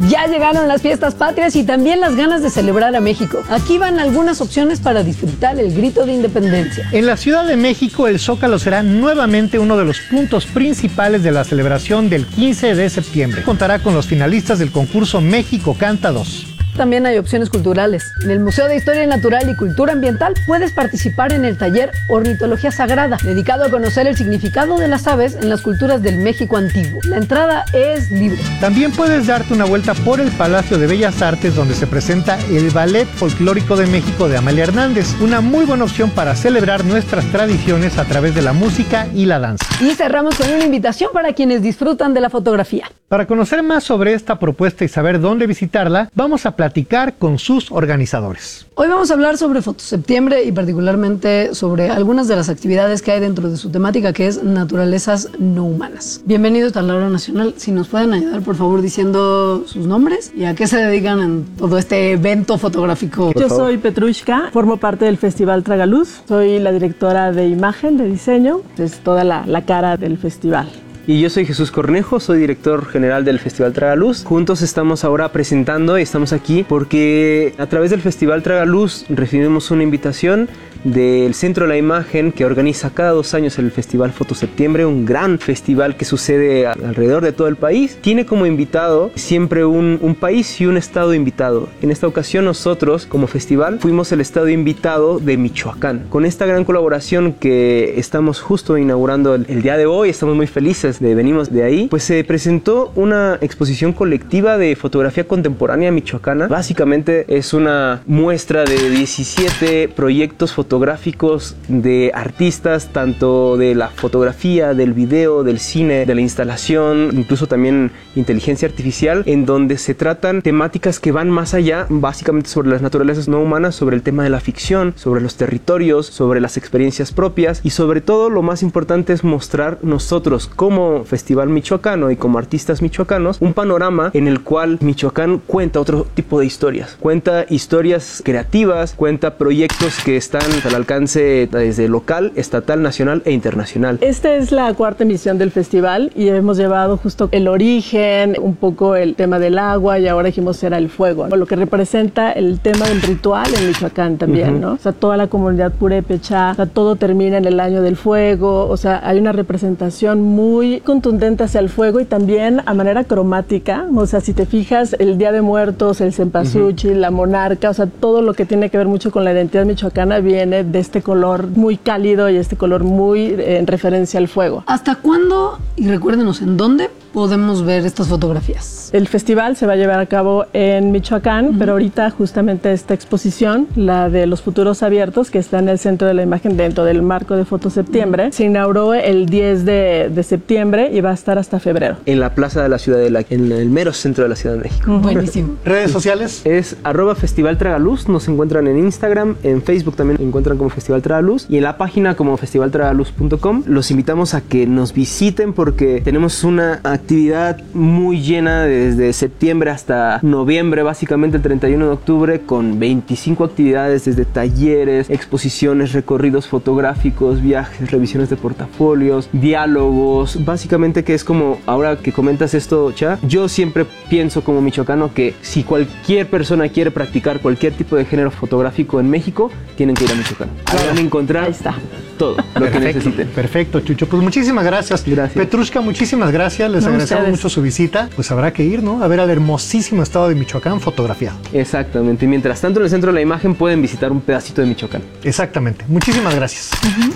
Ya llegaron las fiestas patrias y también las ganas de celebrar a México. Aquí van algunas opciones para disfrutar el grito de independencia. En la Ciudad de México, el Zócalo será nuevamente uno de los puntos principales de la celebración del 15 de septiembre. Contará con los finalistas del concurso México Canta 2. También hay opciones culturales. En el Museo de Historia Natural y Cultura Ambiental puedes participar en el taller Ornitología Sagrada, dedicado a conocer el significado de las aves en las culturas del México antiguo. La entrada es libre. También puedes darte una vuelta por el Palacio de Bellas Artes, donde se presenta el Ballet Folclórico de México de Amalia Hernández, una muy buena opción para celebrar nuestras tradiciones a través de la música y la danza. Y cerramos con una invitación para quienes disfrutan de la fotografía. Para conocer más sobre esta propuesta y saber dónde visitarla, vamos a platicar con sus organizadores. Hoy vamos a hablar sobre Fotoseptiembre y particularmente sobre algunas de las actividades que hay dentro de su temática, que es naturalezas no humanas. Bienvenidos a la Hora Nacional. Si nos pueden ayudar, por favor, diciendo sus nombres y a qué se dedican en todo este evento fotográfico. Yo soy Petrushka, formo parte del Festival Tragaluz. Soy la directora de imagen, de diseño. Es toda la cara del festival. Y yo soy Jesús Cornejo, soy director general del Festival Tragaluz. Juntos estamos ahora presentando y estamos aquí porque a través del Festival Tragaluz recibimos una invitación del Centro de la Imagen, que organiza cada 2 años el Festival Fotoseptiembre, un gran festival que sucede alrededor de todo el país. Tiene como invitado siempre un país y un estado invitado. En esta ocasión nosotros como festival fuimos el estado invitado de Michoacán. Con esta gran colaboración que estamos justo inaugurando el día de hoy, estamos muy felices venimos de ahí, pues se presentó una exposición colectiva de fotografía contemporánea michoacana. Básicamente es una muestra de 17 proyectos fotográficos de artistas, tanto de la fotografía, del video, del cine, de la instalación, incluso también inteligencia artificial, en donde se tratan temáticas que van más allá, básicamente sobre las naturalezas no humanas, sobre el tema de la ficción, sobre los territorios, sobre las experiencias propias y sobre todo lo más importante es mostrar nosotros como festival michoacano y como artistas michoacanos un panorama en el cual Michoacán cuenta otro tipo de historias, cuenta historias creativas, cuenta proyectos que están al alcance desde local, estatal, nacional e internacional. Esta es la 4ª emisión del festival y hemos llevado justo el origen, un poco el tema del agua y ahora dijimos era el fuego, ¿no? Lo que representa el tema del ritual en Michoacán también, ¿no? O sea, toda la comunidad purépecha, o sea, todo termina en el año del fuego, o sea, hay una representación muy contundente hacia el fuego y también a manera cromática, o sea, si te fijas, el Día de Muertos, el cempasúchil, la monarca, o sea, todo lo que tiene que ver mucho con la identidad michoacana viene de este color muy cálido y este color muy en referencia al fuego. ¿Hasta cuándo, y recuérdenos en dónde, podemos ver estas fotografías? El festival se va a llevar a cabo en Michoacán, pero ahorita justamente esta exposición, la de los futuros abiertos, que está en el Centro de la Imagen dentro del marco de Fotoseptiembre, se inauguró el 10 de septiembre y va a estar hasta febrero. En la plaza de la ciudad en el mero centro de la Ciudad de México. Buenísimo. ¿Redes sociales? Es @Festival Tragaluz, nos encuentran en Instagram, en Facebook también encuentran como Festival Tragaluz y en la página como festivaltragaluz.com. Los invitamos a que nos visiten porque tenemos una actividad muy llena desde septiembre hasta noviembre, básicamente el 31 de octubre, con 25 actividades desde talleres, exposiciones, recorridos fotográficos, viajes, revisiones de portafolios, diálogos, básicamente que es como, ahora que comentas esto, Cha, yo siempre pienso como michoacano que si cualquier persona quiere practicar cualquier tipo de género fotográfico en México, tienen que ir a Michoacán. Ahí van a encontrar Ahí está. todo lo que necesiten. Perfecto, Chucho. Pues muchísimas gracias. Gracias. Petrushka, muchísimas gracias. Les agradecemos mucho su visita. Pues habrá que ir, ¿no? A ver al hermosísimo estado de Michoacán fotografiado. Exactamente. Mientras tanto, en el Centro de la Imagen pueden visitar un pedacito de Michoacán. Exactamente. Muchísimas gracias.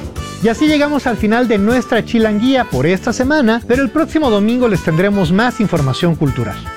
Y así llegamos al final de nuestra chilanguía por esta semana, pero el próximo domingo les tendremos más información cultural.